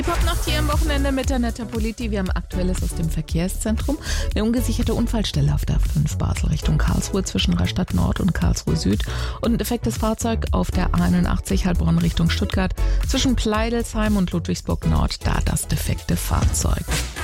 Top-Nacht hier am Wochenende mit der Netta Politi. Wir haben Aktuelles aus dem Verkehrszentrum. Eine ungesicherte Unfallstelle auf der 5 Basel Richtung Karlsruhe zwischen Rastatt Nord und Karlsruhe Süd. Und ein defektes Fahrzeug auf der A81 Heilbronn Richtung Stuttgart zwischen Pleidelsheim und Ludwigsburg Nord. Da das defekte Fahrzeug.